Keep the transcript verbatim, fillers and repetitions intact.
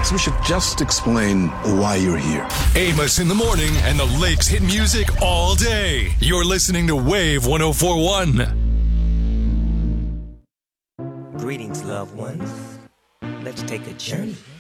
Perhaps we should just explain why you're here. Amos in the morning and the Lakes hit music all day. You're listening to Wave one oh four point one. Greetings, loved ones. Let's take a journey